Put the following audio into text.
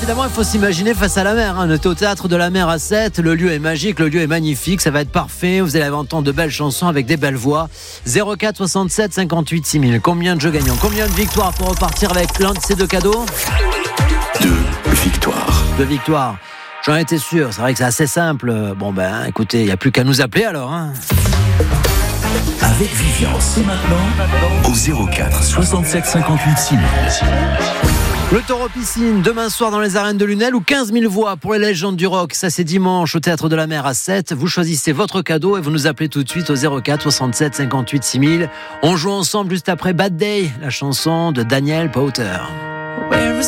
évidemment, il faut s'imaginer face à la mer. On est au théâtre de la mer à 7. Le lieu est magique, le lieu est magnifique. Ça va être parfait. Vous allez entendre de belles chansons avec des belles voix. 04 67 58 6000. Combien de jeux gagnants? Combien de victoires pour repartir avec l'un de ces deux cadeaux? 2 victoires. 2 victoires. J'en étais sûr. C'est vrai que c'est assez simple. Bon, écoutez, il n'y a plus qu'à nous appeler alors. Avec Vivian, c'est maintenant au 04 67 58 6000. Le Taureau Piscine, demain soir dans les arènes de Lunel, ou 15 000 voix pour les légendes du rock. Ça, c'est dimanche au Théâtre de la Mer à 7. Vous choisissez votre cadeau et vous nous appelez tout de suite au 04 67 58 6000. On joue ensemble juste après Bad Day, la chanson de Daniel Powter.